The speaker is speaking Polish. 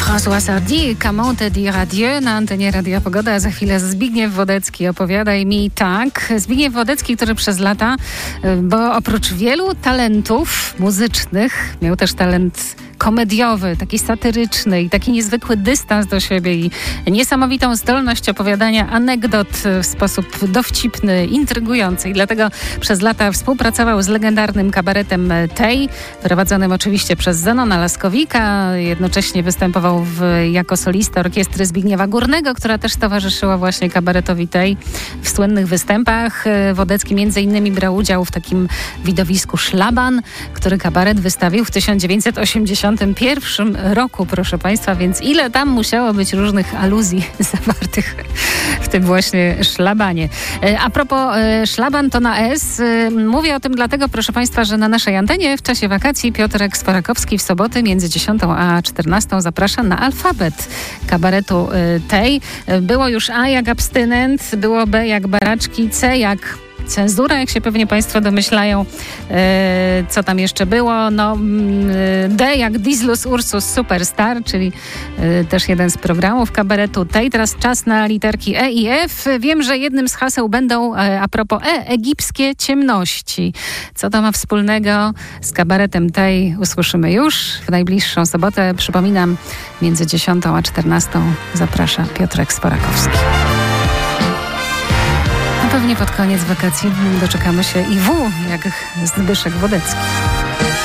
François Hardy, Comment te dire adieu na antenie Radia Pogoda, a za chwilę Zbigniew Wodecki. Opowiadaj mi tak. Zbigniew Wodecki, który przez lata, bo oprócz wielu talentów muzycznych, miał też talent komediowy, taki satyryczny i taki niezwykły dystans do siebie i niesamowitą zdolność opowiadania anegdot w sposób dowcipny, intrygujący. I dlatego przez lata współpracował z legendarnym kabaretem Tej, prowadzonym oczywiście przez Zenona Laskowika. Jednocześnie występował jako solista orkiestry Zbigniewa Górnego, która też towarzyszyła właśnie kabaretowi Tej w słynnych występach. Wodecki między innymi brał udział w takim widowisku Szlaban, który kabaret wystawił w 1981 roku, proszę Państwa, więc ile tam musiało być różnych aluzji zawartych w tym właśnie Szlabanie. A propos Szlaban to na S. Mówię o tym dlatego, proszę Państwa, że na naszej antenie w czasie wakacji Piotrek Sworakowski w soboty między 10 a 14 zaprasza na alfabet kabaretu Tej. Było już A jak abstynent, było B jak baraczki, C jak cenzura, jak się pewnie Państwo domyślają, co tam jeszcze było. No, D jak Dislus Ursus Superstar, czyli też jeden z programów kabaretu Tej. Teraz czas na literki E i F. Wiem, że jednym z haseł będą, a propos egipskie ciemności. Co to ma wspólnego z kabaretem Tej? Usłyszymy już w najbliższą sobotę. Przypominam, między 10 a 14 zaprasza Piotrek Sworakowski. Pewnie pod koniec wakacji doczekamy się i W, jak Zbyszek Wodecki.